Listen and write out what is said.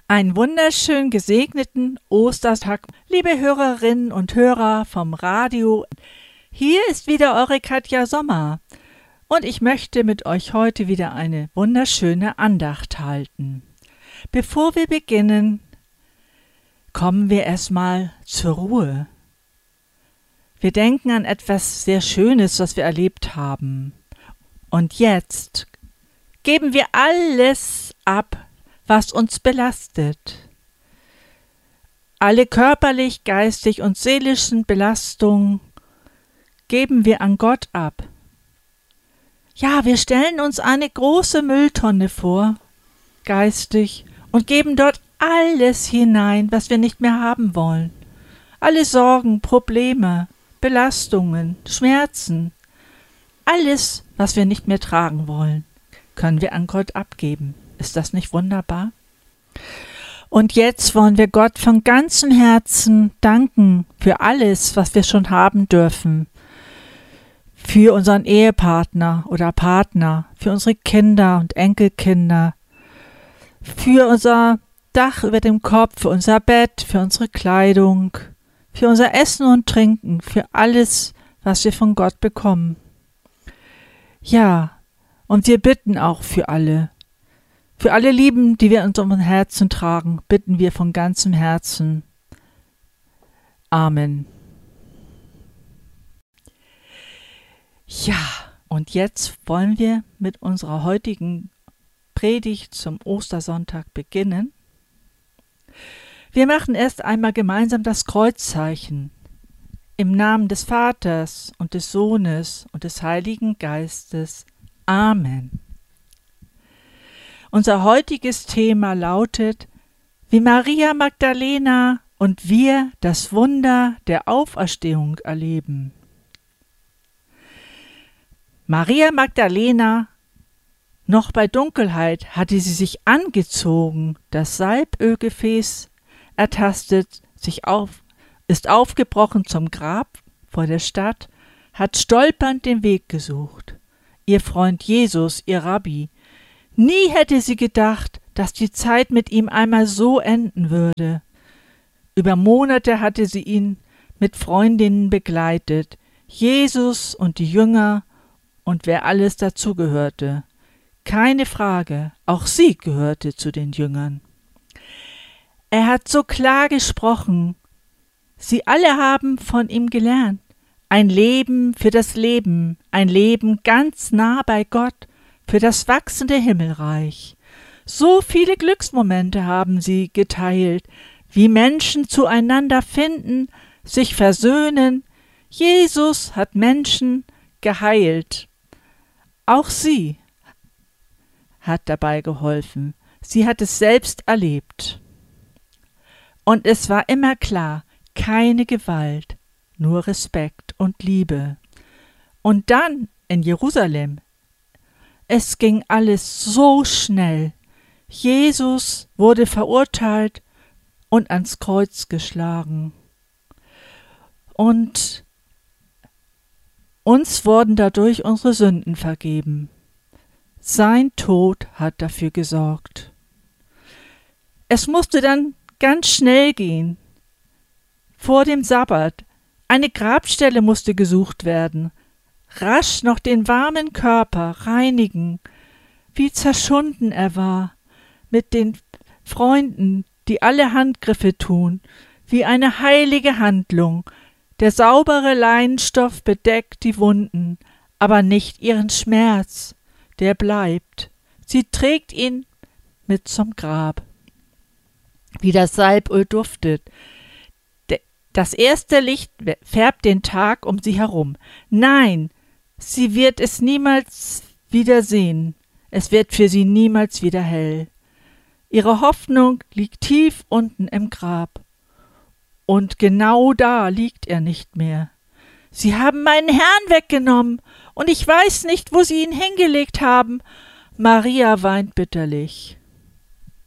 Einen wunderschön gesegneten Ostertag, liebe Hörerinnen und Hörer vom Radio. Hier ist wieder eure Katja Sommer und ich möchte mit euch heute wieder eine wunderschöne Andacht halten. Bevor wir beginnen, kommen wir erstmal zur Ruhe. Wir denken an etwas sehr Schönes, was wir erlebt haben. Und jetzt geben wir alles ab, was uns belastet. Alle körperlich, geistig und seelischen Belastungen geben wir an Gott ab. Ja, wir stellen uns eine große Mülltonne vor, geistig, und geben dort alles hinein, was wir nicht mehr haben wollen. Alle Sorgen, Probleme, Belastungen, Schmerzen, alles, was wir nicht mehr tragen wollen, können wir an Gott abgeben. Ist das nicht wunderbar? Und jetzt wollen wir Gott von ganzem Herzen danken für alles, was wir schon haben dürfen. Für unseren Ehepartner oder Partner, für unsere Kinder und Enkelkinder, für unser Dach über dem Kopf, für unser Bett, für unsere Kleidung, für unser Essen und Trinken, für alles, was wir von Gott bekommen. Ja, und wir bitten auch für alle. Für alle Lieben, die wir in unserem Herzen tragen, bitten wir von ganzem Herzen. Amen. Ja, und jetzt wollen wir mit unserer heutigen Predigt zum Ostersonntag beginnen. Wir machen erst einmal gemeinsam das Kreuzzeichen. Im Namen des Vaters und des Sohnes und des Heiligen Geistes. Amen. Unser heutiges Thema lautet, wie Maria Magdalena und wir das Wunder der Auferstehung erleben. Maria Magdalena, noch bei Dunkelheit hatte sie sich angezogen, das Salbölgefäß ertastet, ist aufgebrochen zum Grab vor der Stadt, hat stolpernd den Weg gesucht. Ihr Freund Jesus, ihr Rabbi, nie hätte sie gedacht, dass die Zeit mit ihm einmal so enden würde. Über Monate hatte sie ihn mit Freundinnen begleitet, Jesus und die Jünger und wer alles dazugehörte. Keine Frage, auch sie gehörte zu den Jüngern. Er hat so klar gesprochen. Sie alle haben von ihm gelernt. Ein Leben für das Leben, ein Leben ganz nah bei Gott, für das wachsende Himmelreich. So viele Glücksmomente haben sie geteilt, wie Menschen zueinander finden, sich versöhnen. Jesus hat Menschen geheilt. Auch sie hat dabei geholfen. Sie hat es selbst erlebt. Und es war immer klar, keine Gewalt, nur Respekt und Liebe. Und dann in Jerusalem, es ging alles so schnell. Jesus wurde verurteilt und ans Kreuz geschlagen. Und uns wurden dadurch unsere Sünden vergeben. Sein Tod hat dafür gesorgt. Es musste dann ganz schnell gehen. Vor dem Sabbat. Eine Grabstelle musste gesucht werden. Rasch noch den warmen Körper reinigen, wie zerschunden er war, mit den Freunden, die alle Handgriffe tun, wie eine heilige Handlung. Der saubere Leinenstoff bedeckt die Wunden, aber nicht ihren Schmerz, der bleibt. Sie trägt ihn mit zum Grab. Wie das Salböl duftet. Das erste Licht färbt den Tag um sie herum. Nein, sie wird es niemals wieder sehen. Es wird für sie niemals wieder hell. Ihre Hoffnung liegt tief unten im Grab. Und genau da liegt er nicht mehr. Sie haben meinen Herrn weggenommen, und ich weiß nicht, wo sie ihn hingelegt haben. Maria weint bitterlich.